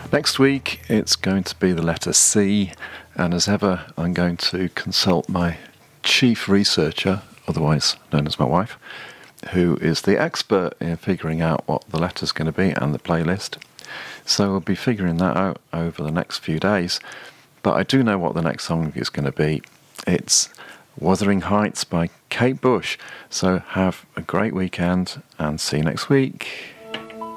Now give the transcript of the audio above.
Next week it's going to be the letter C, and as ever I'm going to consult my chief researcher, otherwise known as my wife, who is the expert in figuring out what the letter's going to be and the playlist. So we'll be figuring that out over the next few days. But I do know what the next song is going to be. It's Wuthering Heights by Kate Bush. So have a great weekend and see you next week.